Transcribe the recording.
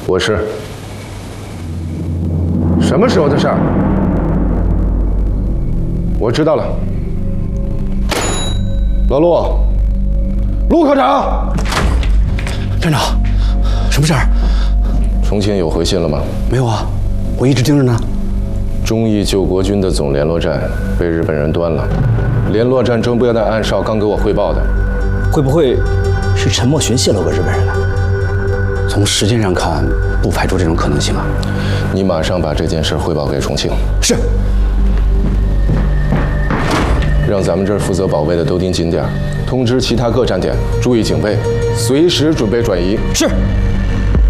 我是。什么时候的事儿？我知道了。老陆，陆科长， 站长，什么事儿？ 重庆有回信了吗？ 没有啊，我一直盯着呢。 忠义救国军的总联络站被日本人端了，联络站中部的暗哨刚给我汇报的。 会不会是陈默寻泄露给日本人了？从时间上看，不排除这种可能性啊。 你马上把这件事汇报给重庆。 是。 让咱们这儿负责保卫的都盯紧点，通知其他各站点注意警备，随时准备转移。 是。